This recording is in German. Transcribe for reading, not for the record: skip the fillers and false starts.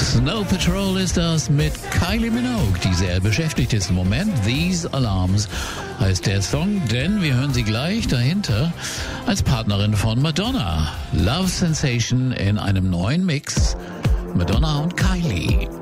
Snow Patrol ist das mit Kylie Minogue, die sehr beschäftigt ist im Moment. These Alarms heißt der Song, denn wir hören sie gleich dahinter als Partnerin von Madonna. Love Sensation in einem neuen Mix. Madonna und Kylie.